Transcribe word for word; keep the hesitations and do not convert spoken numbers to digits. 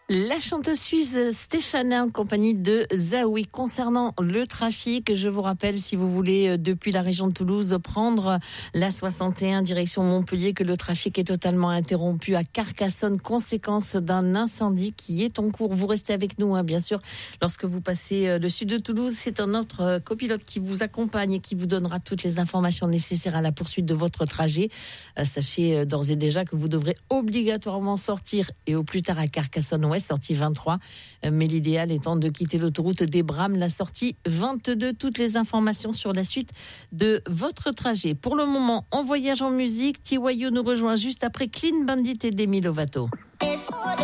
La chanteuse suisse Stéphana en compagnie de Zawi. Concernant le trafic, je vous rappelle, si vous voulez, depuis la région de Toulouse, prendre la soixante et un direction Montpellier, que le trafic est totalement interrompu à Carcassonne, conséquence d'un incendie qui est en cours. Vous restez avec nous, hein, bien sûr. Lorsque vous passez le sud de Toulouse, c'est un autre copilote qui vous accompagne et qui vous donnera toutes les informations nécessaires à la poursuite de votre trajet. Sachez d'ores et déjà que vous devrez obligatoirement sortir, et au plus tard à Carcassonne-Ouest, sortie vingt-trois, mais l'idéal étant de quitter l'autoroute des Brames, la sortie vingt-deux. Toutes les informations sur la suite de votre trajet. Pour le moment, on voyage en musique. T Y O nous rejoint juste après Clean Bandit et Demi Lovato.